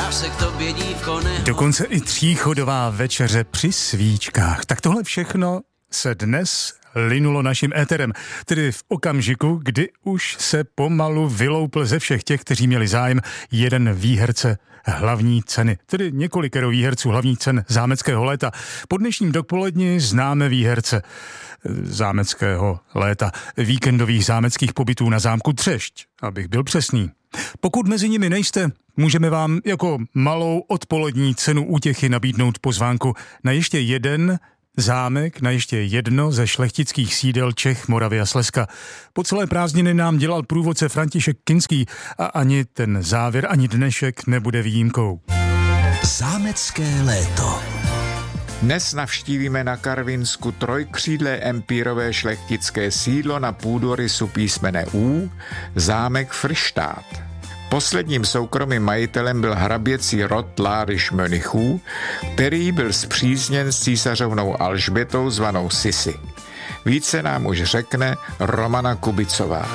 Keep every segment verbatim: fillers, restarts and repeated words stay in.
já se k tobě dívko nehodlám. Dokonce i tříchodová večeře při svíčkách. Tak tohle všechno se dnes linulo naším éterem, tedy v okamžiku, kdy už se pomalu vyloupl ze všech těch, kteří měli zájem, jeden výherce hlavní ceny, tedy několikero výherců hlavních cen zámeckého léta. Po dnešním dopoledni známe výherce zámeckého léta, víkendových zámeckých pobytů na zámku Třešť, abych byl přesný. Pokud mezi nimi nejste, můžeme vám jako malou odpolední cenu útěchy nabídnout pozvánku na ještě jeden zámek, na ještě jedno ze šlechtických sídel Čech, Moravy a Slezska. Po celé prázdniny nám dělal průvodce František Kinský a ani ten závěr, ani dnešek nebude výjimkou. Zámecké léto. Dnes navštívíme na Karvinsku trojkřídlé empírové šlechtické sídlo na půdorysu písmene U, zámek Fryštát. Posledním soukromým majitelem byl hraběcí rod Láryš-Mönichů, který byl spřízněn s císařovnou Alžbětou zvanou Sisi. Více nám už řekne Romana Kubicová.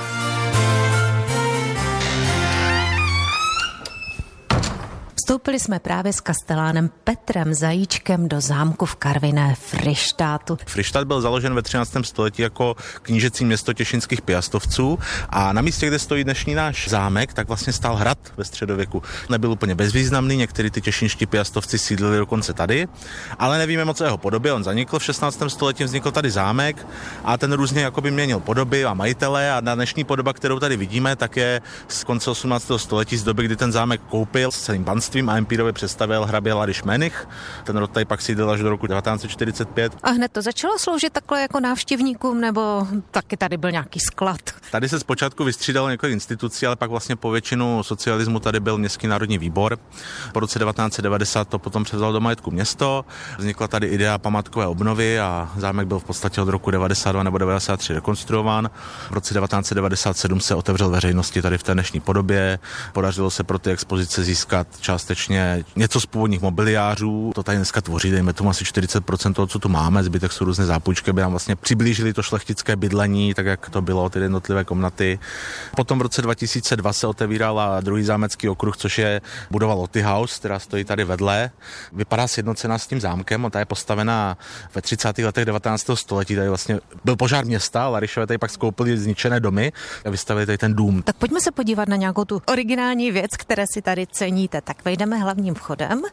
Vstoupili jsme právě s kastelánem Petrem Zajíčkem do zámku v Karviné Fryštátu. Fryštát byl založen ve třináctém století jako knížecí město těšinských piastovců a na místě, kde stojí dnešní náš zámek, tak vlastně stál hrad ve středověku. Nebyl úplně bezvýznamný, někteří ty těšinští piastovci sídlili dokonce tady, ale nevíme moc o jeho podobě. On zanikl v šestnáctém století, vznikl tady zámek a ten různě jakoby měnil podoby a majitele a na dnešní podoba, kterou tady vidíme, tak je z konce osmnáctého století, z doby, kdy ten zámek koupil s celým panstvím a empírově představil hrabě Láryš-Mönych. Ten rod tady pak sídlil až do roku devatenáct set čtyřicet pět. A hned to začalo sloužit takhle jako návštěvníkům, nebo taky tady byl nějaký sklad? Tady se zpočátku vystřídalo několik institucí, ale pak vlastně po většinu socialismu tady byl Městský národní výbor. Po roce devatenáct set devadesát to potom převzalo do majetku město. Vznikla tady idea památkové obnovy a zámek byl v podstatě od roku devadesát dva nebo devadesát tři rekonstruován. V roce devatenáct set devadesát sedm se otevřel veřejnosti tady v té dnešní podobě. Podařilo se pro ty expozice získat částečně něco z původních mobiliářů. To tady dneska tvoří, dejme tomu asi čtyřicet procent toho, co tu máme, zbytek jsou různé zápůjčky, aby nám vlastně přiblížili to šlechtické bydlení, tak jak to bylo, ty jednotlivé komnaty. Potom v roce dva tisíce dva se otevírala druhý zámecký okruh, což je budova Loty House, která stojí tady vedle. Vypadá sjednocená s tím zámkem, ta je postavená ve třicátých letech devatenáctého století. Tady vlastně byl požár města, Láryšové tady pak skoupili zničené domy a vystavili tady ten dům. Tak pojďme se podívat na nějakou tu originální věc, které si tady ceníte. Tak vejdeme hlavním vchodem.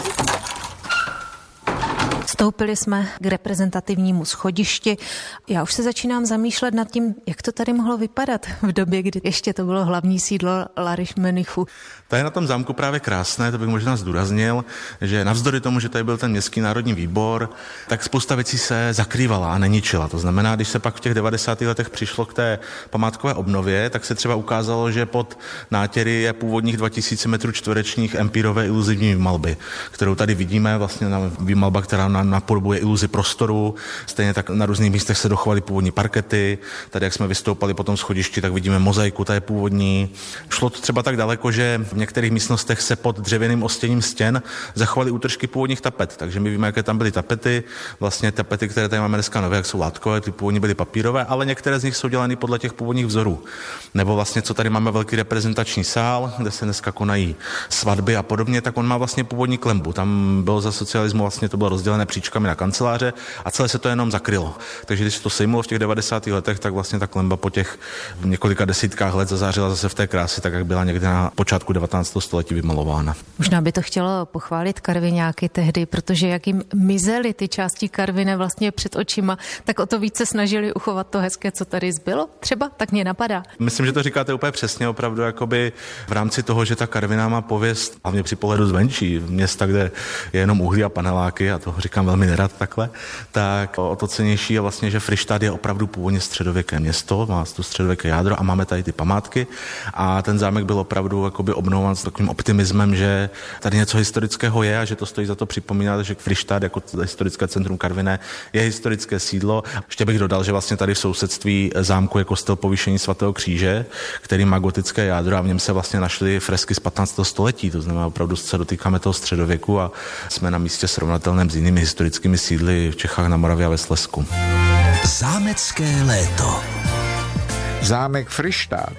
Vstoupili jsme k reprezentativnímu schodišti. Já už se začínám zamýšlet nad tím, jak to tady mohlo vypadat v době, kdy ještě to bylo hlavní sídlo Láryš-Mönichů. To je na tom zámku právě krásné, to bych možná zdůraznil, že navzdory tomu, že tady byl ten Městský národní výbor, tak spousta věcí se zakrývala a neničila. To znamená, když se pak v těch devadesátých letech přišlo k té památkové obnově, tak se třeba ukázalo, že pod nátěry je původních dva tisíce metrů čtverečních empírové iluzivní výmalby, kterou tady vidíme, vlastně na výmalba, která na napodobuje iluzi prostoru. Stejně tak na různých místech se dochovaly původní parkety. Tady, jak jsme vystoupali po tom schodišti, tak vidíme mozaiku, ta je původní. Šlo to třeba tak daleko, že v některých místnostech se pod dřevěným ostěním stěn zachovaly útržky původních tapet. Takže my víme, jaké tam byly tapety. Vlastně tapety, které tady máme dneska nové, jak jsou látkové, ty původní byly papírové, ale některé z nich jsou dělány podle těch původních vzorů. Nebo vlastně, co tady máme velký reprezentační sál, kde se dneska konají svatby a podobně, tak on má vlastně původní klembu. Tam bylo za socialismu vlastně to bylo rozdělené příčkami na kanceláře a celé se to jenom zakrylo. Takže když se to sejmulo v těch devadesátých letech, tak vlastně ta klemba po těch několika desítkách let zazářila zase v té kráse, tak jak byla někde na počátku devatenáctého století vymalována. Možná by to chtělo pochválit Karviňáky tehdy, protože jak jim mizely ty části Karviné vlastně před očima, tak o to více snažili uchovat to hezké, co tady zbylo. Třeba tak mě napadá. Myslím, že to říkáte úplně přesně, opravdu jakoby v rámci toho, že ta Karviná má pověst, hlavně při pohledu zvenčí, města, kde je jenom uhlí a paneláky, a to říkám velmi nerad takhle, tak o to cenější je vlastně, že Fryštát je opravdu původně středověké město, má to středověké jádro a máme tady ty památky a ten zámek byl opravdu jakoby obnoven s takovým optimismem, že tady něco historického je a že to stojí za to připomínat, že Fryštát jako historické centrum Karviné je historické sídlo. Ještě bych dodal, že vlastně tady v sousedství zámku je kostel Povýšení svatého kříže, který má gotické jádro a v něm se vlastně našly fresky z patnáctého století, to znamená opravdu se dotýkáme toho středověku a jsme na místě srovnatelném s jinými historickými sídly v Čechách, na Moravě a ve Slezsku. Zámecké léto. Zámek Fryštát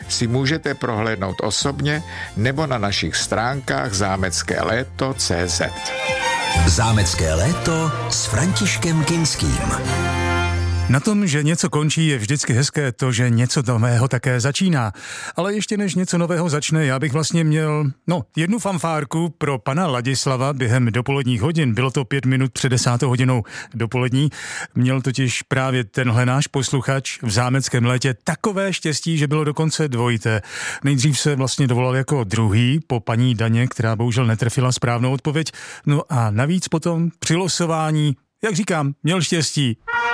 si můžete prohlédnout osobně nebo na našich stránkách zámecké léto tečka cé zet. Zámecké léto s Františkem Kinským. Na tom, že něco končí, je vždycky hezké to, že něco nového také začíná. Ale ještě než něco nového začne, já bych vlastně měl, no, jednu fanfárku pro pana Ladislava během dopoledních hodin. Bylo to pět minut před desátou hodinou dopolední. Měl totiž právě tenhle náš posluchač v zámeckém létě takové štěstí, že bylo dokonce dvojité. Nejdřív se vlastně dovolal jako druhý po paní Daně, která bohužel netrefila správnou odpověď. No a navíc potom při losování, jak říkám, měl štěstí.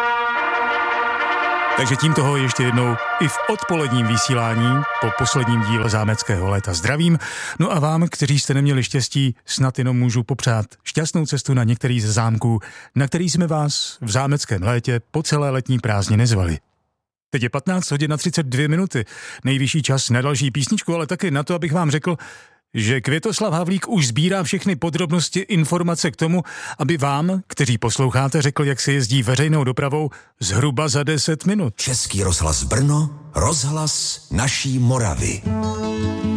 Takže tím toho ještě jednou i v odpoledním vysílání po posledním díle zámeckého léta zdravím. No a vám, kteří jste neměli štěstí, snad jenom můžu popřát šťastnou cestu na některý ze zámků, na který jsme vás v zámeckém létě po celé letní prázdniny zvali. Teď je patnáct hodin na třicet dvě minuty. Nejvyšší čas na další písničku, ale taky na to, abych vám řekl, že Květoslav Havlík už sbírá všechny podrobnosti, informace k tomu, aby vám, kteří posloucháte, řekl, jak se jezdí veřejnou dopravou zhruba za deset minut. Český rozhlas Brno, rozhlas naší Moravy.